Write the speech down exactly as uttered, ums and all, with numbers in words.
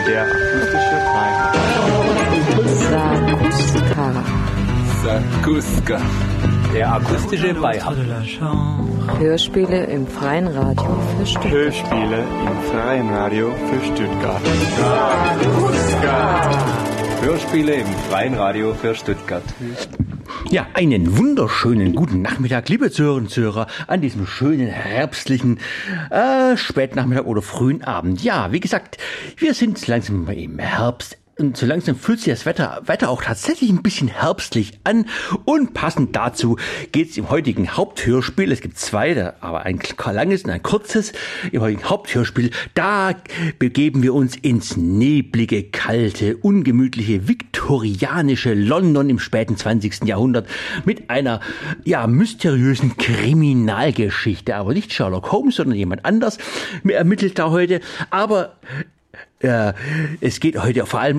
Der akustische Freihand. Sakuska. Der akustische Beihand. Hörspiele im Freien Radio für Stuttgart. Hörspiele im Freien Radio für Stuttgart. Hörspiele im Freien Radio für Stuttgart. Ja, einen wunderschönen guten Nachmittag, liebe Zuhörerinnen und Zuhörer, an diesem schönen herbstlichen äh, Spätnachmittag oder frühen Abend. Ja, wie gesagt, wir sind langsam im Herbst. Und so langsam fühlt sich das Wetter, Wetter auch tatsächlich ein bisschen herbstlich an. Und passend dazu geht es im heutigen Haupthörspiel. Es gibt zwei, aber ein langes und ein kurzes. Im heutigen Haupthörspiel, da begeben wir uns ins neblige, kalte, ungemütliche, viktorianische London im späten zwanzigsten Jahrhundert mit einer, ja, mysteriösen Kriminalgeschichte. Aber nicht Sherlock Holmes, sondern jemand anders ermittelt da heute. Aber Äh, es geht heute vor allem